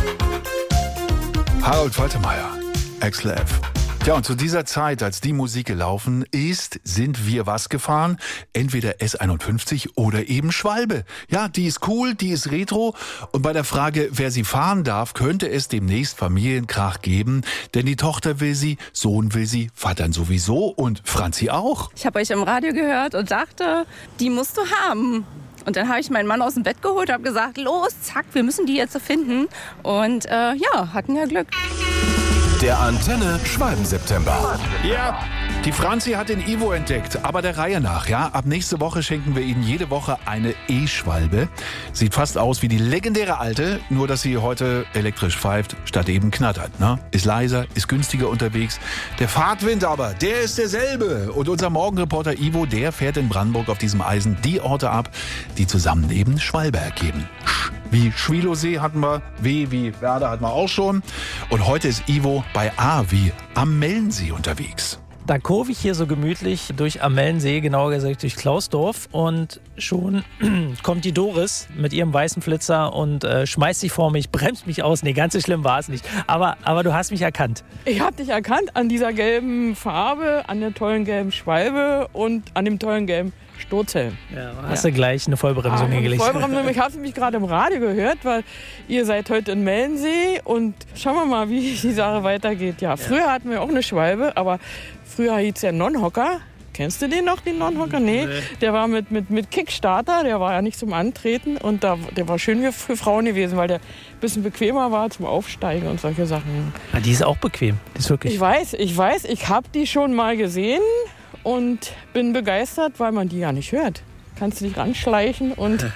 Harold Faltermeier, Ex-Lev. Ja, und zu dieser Zeit, als die Musik gelaufen ist, sind wir was gefahren? Entweder S51 oder eben Schwalbe. Ja, die ist cool, die ist retro. Und bei der Frage, wer sie fahren darf, könnte es demnächst Familienkrach geben. Denn die Tochter will sie, Sohn will sie, Vater sowieso und Franzi auch. Ich habe euch im Radio gehört und dachte, die musst du haben. Und dann habe ich meinen Mann aus dem Bett geholt und habe gesagt, los, zack, wir müssen die jetzt finden. Und hatten ja Glück. Der Antenne Schwalben-September. Ja, die Franzi hat den Ivo entdeckt, aber der Reihe nach. Ja, ab nächste Woche schenken wir Ihnen jede Woche eine E-Schwalbe. Sieht fast aus wie die legendäre alte, nur dass sie heute elektrisch pfeift, statt eben knattert. Ne? Ist leiser, ist günstiger unterwegs. Der Fahrtwind aber, der ist derselbe. Und unser Morgenreporter Ivo, der fährt in Brandenburg auf diesem Eisen die Orte ab, die zusammen eben Schwalbe ergeben. Wie Schwilosee hatten wir, W wie Werder hatten wir auch schon. Und heute ist Ivo bei A wie am Mellensee unterwegs. Da kurve ich hier so gemütlich durch am Mellensee, genauer gesagt durch Klausdorf. Und schon kommt die Doris mit ihrem weißen Flitzer und schmeißt sich vor mich, bremst mich aus. Nee, ganz so schlimm war es nicht. Aber du hast mich erkannt. Ich habe dich erkannt an dieser gelben Farbe, an der tollen gelben Schwalbe und an dem tollen gelben Sturzhelm. Ja, hast du gleich eine Vollbremsung hingelegt. Vollbremsung, ich habe es nämlich gerade im Radio gehört, weil ihr seid heute in Mellensee und schauen wir mal, wie die Sache weitergeht. Ja, früher hatten wir auch eine Schwalbe, aber früher hieß der Non-Hocker. Kennst du den noch, den Non-Hocker? Nee. Der war mit Kickstarter, der war ja nicht zum Antreten und der war schön für Frauen gewesen, weil der ein bisschen bequemer war zum Aufsteigen und solche Sachen. Ja, die ist auch bequem, die ist wirklich. Ich weiß, ich habe die schon mal gesehen und bin begeistert, weil man die ja nicht hört. Kannst du dich ranschleichen und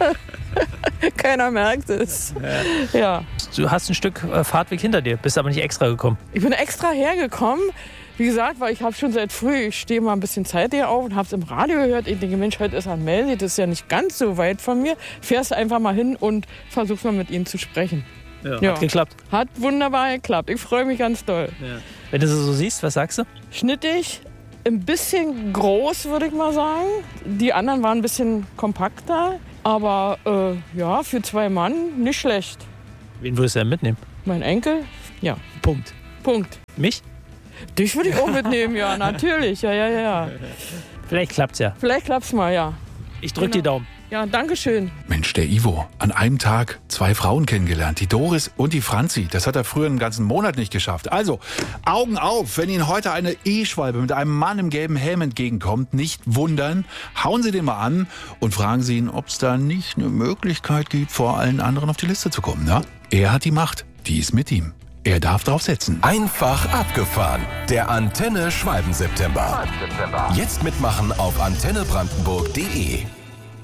keiner merkt es. Ja. Du hast ein Stück Fahrtweg hinter dir, bist aber nicht extra gekommen. Ich bin extra hergekommen. Wie gesagt, weil ich habe schon seit früh, ich stehe mal ein bisschen Zeit hier auf und habe es im Radio gehört. Ich denke, Mensch, heute ist ein Mellensee, das ist ja nicht ganz so weit von mir. Fährst einfach mal hin und versuchst mal mit ihnen zu sprechen. Ja. Hat geklappt. Hat wunderbar geklappt. Ich freue mich ganz doll. Ja. Wenn du sie so siehst, was sagst du? Schnittig, ein bisschen groß, würde ich mal sagen. Die anderen waren ein bisschen kompakter. Aber für 2 Mann nicht schlecht. Wen würdest du denn mitnehmen? Mein Enkel? Ja. Punkt. Mich? Dich würde ich auch mitnehmen, ja, natürlich. Ja. Vielleicht klappt's ja. Vielleicht klappt's mal, ja. Ich drück die Daumen. Ja, danke schön. Mensch, der Ivo, an einem Tag 2 Frauen kennengelernt, die Doris und die Franzi. Das hat er früher einen ganzen Monat nicht geschafft. Also, Augen auf, wenn Ihnen heute eine E-Schwalbe mit einem Mann im gelben Helm entgegenkommt, nicht wundern, hauen Sie den mal an und fragen Sie ihn, ob es da nicht eine Möglichkeit gibt, vor allen anderen auf die Liste zu kommen. Ja? Er hat die Macht, die ist mit ihm. Er darf drauf setzen. Einfach abgefahren. Der Antenne Schwalben-September. Jetzt mitmachen auf antennebrandenburg.de.